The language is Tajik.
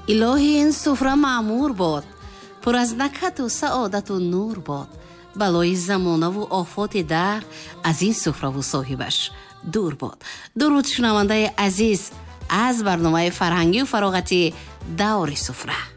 илоҳи ин суфра маъмур бод, пур аз накату саодату нур бод. балои замонаву офоти дар аз ин суфраву соҳибаш дур бод. дуруд шунавандаи азиз аз барномаи фарҳангию фароғати даври суфра.